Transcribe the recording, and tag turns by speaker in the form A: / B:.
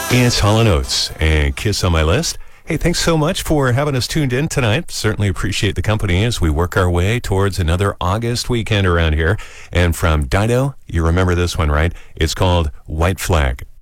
A: It's Hall & Oates and Kiss on My List. Hey, thanks so much for having us tuned in tonight. Certainly appreciate the company as we work our way towards another August weekend around here. And from Dido, you remember this one, right? It's called White Flag.